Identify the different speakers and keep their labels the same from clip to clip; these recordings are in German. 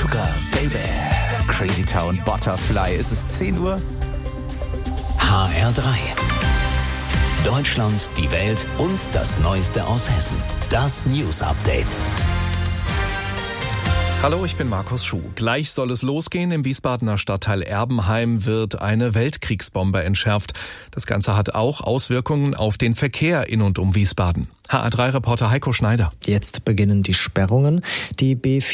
Speaker 1: Sugar Baby, Crazy Town Butterfly. Es ist 10 Uhr.
Speaker 2: HR3. Deutschland, die Welt und das Neueste aus Hessen. Das News Update.
Speaker 3: Hallo, ich bin Markus Schuh. Gleich soll es losgehen. Im Wiesbadener Stadtteil Erbenheim wird eine Weltkriegsbombe entschärft. Das Ganze hat auch Auswirkungen auf den Verkehr in und um Wiesbaden. HR3-Reporter Heiko Schneider.
Speaker 4: Jetzt beginnen die Sperrungen. Die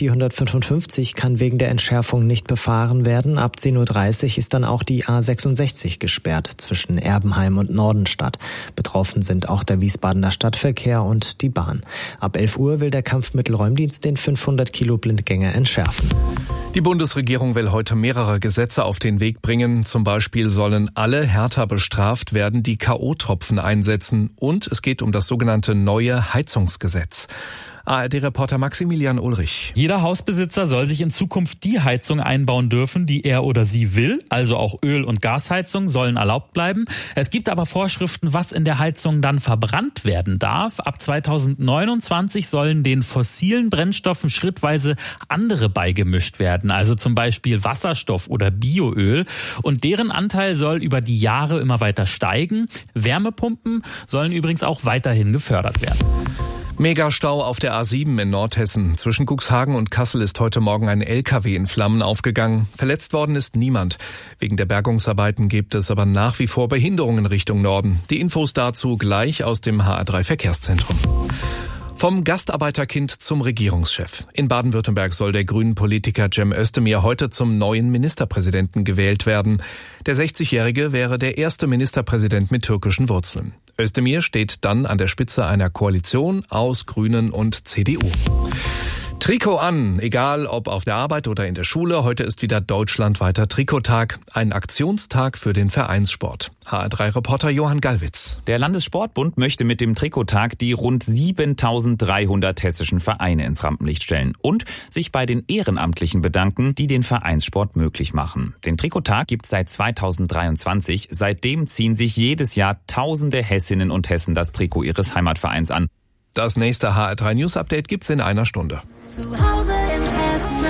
Speaker 4: B455 kann wegen der Entschärfung nicht befahren werden. Ab 10.30 Uhr ist dann auch die A66 gesperrt zwischen Erbenheim und Nordenstadt. Betroffen sind auch der Wiesbadener Stadtverkehr und die Bahn. Ab 11 Uhr will der Kampfmittelräumdienst den 500 Kilo Blindgänger entschärfen.
Speaker 3: Die Bundesregierung will heute mehrere Gesetze auf den Weg bringen. Zum Beispiel sollen alle härter bestraft werden, die K.O.-Tropfen einsetzen. Und es geht um das sogenannte neue Heizungsgesetz. ARD-Reporter Maximilian Ulrich.
Speaker 5: Jeder Hausbesitzer soll sich in Zukunft die Heizung einbauen dürfen, die er oder sie will. Also auch Öl- und Gasheizungen sollen erlaubt bleiben. Es gibt aber Vorschriften, was in der Heizung dann verbrannt werden darf. Ab 2029 sollen den fossilen Brennstoffen schrittweise andere beigemischt werden. Also zum Beispiel Wasserstoff oder Bioöl. Und deren Anteil soll über die Jahre immer weiter steigen. Wärmepumpen sollen übrigens auch weiterhin gefördert werden.
Speaker 3: Megastau auf der A7 in Nordhessen. Zwischen Cuxhagen und Kassel ist heute Morgen ein LKW in Flammen aufgegangen. Verletzt worden ist niemand. Wegen der Bergungsarbeiten gibt es aber nach wie vor Behinderungen Richtung Norden. Die Infos dazu gleich aus dem HR3 Verkehrszentrum. Vom Gastarbeiterkind zum Regierungschef. In Baden-Württemberg soll der Grünen-Politiker Cem Özdemir heute zum neuen Ministerpräsidenten gewählt werden. Der 60-Jährige wäre der erste Ministerpräsident mit türkischen Wurzeln. Özdemir steht dann an der Spitze einer Koalition aus Grünen und CDU. Trikot an, egal ob auf der Arbeit oder in der Schule. Heute ist wieder deutschlandweiter Trikottag, ein Aktionstag für den Vereinssport. HR3-Reporter Johann Gallwitz.
Speaker 6: Der Landessportbund möchte mit dem Trikottag die rund 7.300 hessischen Vereine ins Rampenlicht stellen und sich bei den Ehrenamtlichen bedanken, die den Vereinssport möglich machen. Den Trikottag gibt es seit 2023. Seitdem ziehen sich jedes Jahr tausende Hessinnen und Hessen das Trikot ihres Heimatvereins an.
Speaker 3: Das nächste HR3 News Update gibt's in einer Stunde.
Speaker 7: Zu Hause in Hessen.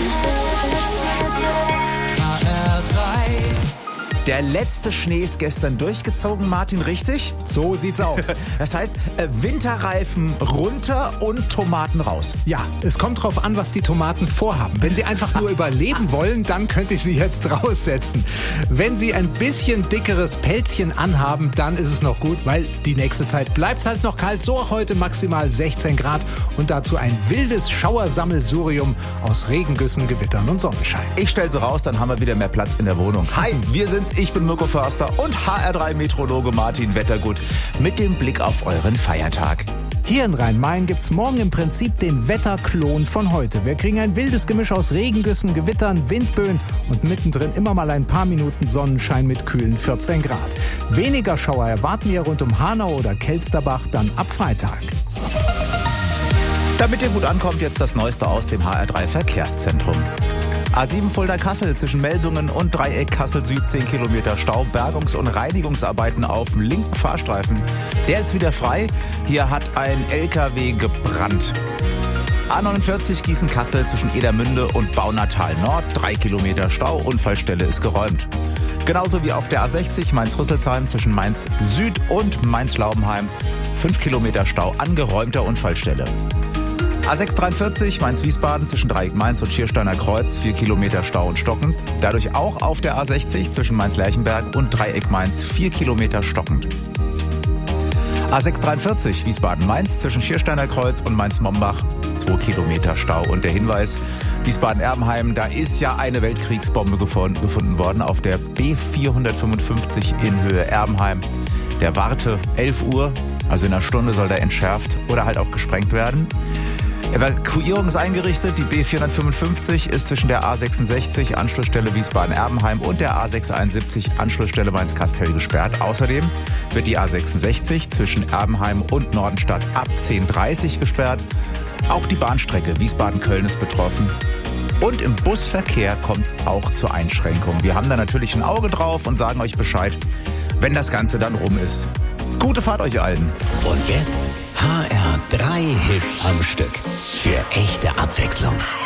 Speaker 1: Der letzte Schnee ist gestern durchgezogen, Martin, richtig?
Speaker 8: So sieht's aus.
Speaker 1: Das heißt, Winterreifen runter und Tomaten raus.
Speaker 8: Ja, es kommt drauf an, was die Tomaten vorhaben. Wenn sie einfach nur überleben wollen, dann könnt ihr sie jetzt raussetzen. Wenn sie ein bisschen dickeres Pelzchen anhaben, dann ist es noch gut, weil die nächste Zeit bleibt's halt noch kalt. So auch heute maximal 16 Grad und dazu ein wildes Schauersammelsurium aus Regengüssen, Gewittern und Sonnenschein.
Speaker 1: Ich stell sie raus, dann haben wir wieder mehr Platz in der Wohnung. Hi, wir sind's. Ich bin Mirko Förster und HR3-Meteorologe Martin Wettergut mit dem Blick auf euren Feiertag.
Speaker 8: Hier in Rhein-Main gibt's morgen im Prinzip den Wetterklon von heute. Wir kriegen ein wildes Gemisch aus Regengüssen, Gewittern, Windböen und mittendrin immer mal ein paar Minuten Sonnenschein mit kühlen 14 Grad. Weniger Schauer erwarten wir rund um Hanau oder Kelsterbach dann ab Freitag.
Speaker 1: Damit ihr gut ankommt, jetzt das Neueste aus dem HR3 Verkehrszentrum. A7 Fulda-Kassel zwischen Melsungen und Dreieck Kassel-Süd 10 Kilometer Stau, Bergungs- und Reinigungsarbeiten auf dem linken Fahrstreifen. Der ist wieder frei. Hier hat ein LKW gebrannt. A49 Gießen-Kassel zwischen Edermünde und Baunatal Nord, 3 Kilometer Stau, Unfallstelle ist geräumt. Genauso wie auf der A60 Mainz-Rüsselsheim zwischen Mainz Süd und Mainz-Laubenheim, 5 Kilometer Stau, angeräumter Unfallstelle. A643 Mainz-Wiesbaden zwischen Dreieck Mainz und Schiersteiner Kreuz, 4 Kilometer Stau und stockend. Dadurch auch auf der A60 zwischen Mainz-Lerchenberg und Dreieck Mainz, 4 Kilometer stockend. A643 Wiesbaden-Mainz zwischen Schiersteiner Kreuz und Mainz-Mombach, 2 Kilometer Stau. Und der Hinweis, Wiesbaden-Erbenheim, da ist ja eine Weltkriegsbombe gefunden worden auf der B455 in Höhe Erbenheim. Der Warte, 11 Uhr, also in einer Stunde soll der entschärft oder halt auch gesprengt werden. Evakuierung ist eingerichtet. Die B455 ist zwischen der A66 Anschlussstelle Wiesbaden-Erbenheim und der A671 Anschlussstelle Mainz-Kastel gesperrt. Außerdem wird die A66 zwischen Erbenheim und Nordenstadt ab 10:30 Uhr gesperrt. Auch die Bahnstrecke Wiesbaden-Köln ist betroffen. Und im Busverkehr kommt es auch zur Einschränkung. Wir haben da natürlich ein Auge drauf und sagen euch Bescheid, wenn das Ganze dann rum ist. Gute Fahrt euch allen.
Speaker 2: Und jetzt HR3 Hits am Stück. Für echte Abwechslung.